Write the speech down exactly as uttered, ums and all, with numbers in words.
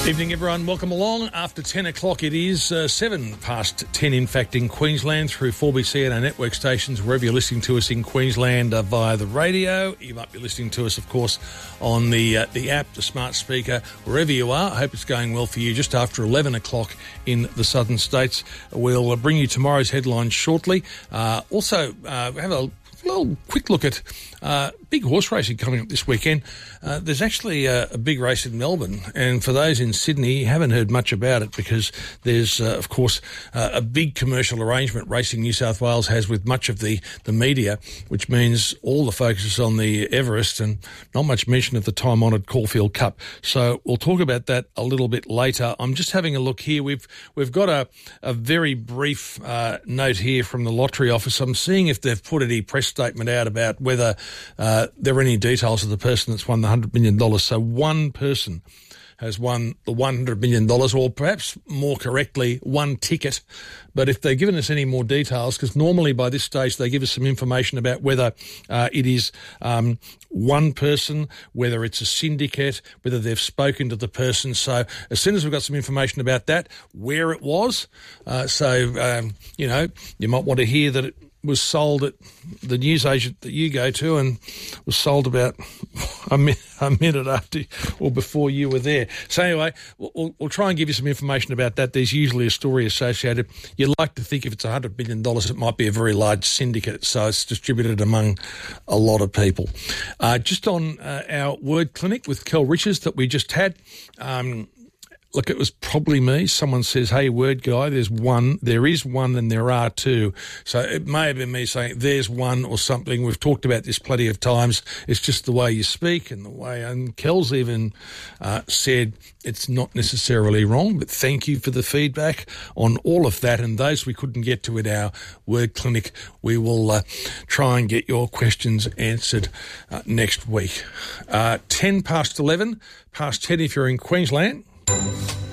Evening, everyone. Welcome along. After ten o'clock, it is uh, seven past ten, in fact, in Queensland through four B C and our network stations, wherever you're listening to us in Queensland uh, via the radio. You might be listening to us, of course, on the uh, the app, the smart speaker, wherever you are. I hope it's going well for you. Just after eleven o'clock in the southern states. We'll uh, bring you tomorrow's headlines shortly. Uh, also, uh, have a little quick look at uh, big horse racing coming up this weekend. Uh, there's actually a, a big race in Melbourne, and for those in Sydney, you haven't heard much about it because there's, uh, of course, uh, a big commercial arrangement Racing New South Wales has with much of the, the media, which means all the focus is on the Everest and not much mention of the time-honoured Caulfield Cup. So we'll talk about that a little bit later. I'm just having a look here. We've we've got a, a very brief uh, note here from the Lottery Office. I'm seeing if they've put any press statement out about whether uh, there are any details of the person that's won the one hundred million dollars. So one person has won the one hundred million dollars, or perhaps more correctly, one ticket. But if they're giving us any more details, because normally by this stage they give us some information about whether uh, it is um, one person, whether it's a syndicate, whether they've spoken to the person. So as soon as we've got some information about that, where it was, uh, so, um, you know, you might want to hear that it was sold at the newsagent that you go to and was sold about a, mi- a minute after or before you were there. So anyway, we'll, we'll try and give you some information about that. There's usually a story associated. You'd like to think if it's one hundred million dollars, it might be a very large syndicate, so it's distributed among a lot of people. Uh, just on uh, our word clinic with Kel Richards that we just had, um, look, it was probably me. Someone says, hey, word guy, there's one. There is one and there are two. So it may have been me saying there's one or something. We've talked about this plenty of times. It's just the way you speak and the way, and Kel's even uh, said it's not necessarily wrong, but thank you for the feedback on all of that. And those we couldn't get to at our word clinic, we will uh, try and get your questions answered uh, next week. Uh, ten past eleven, past ten if you're in Queensland.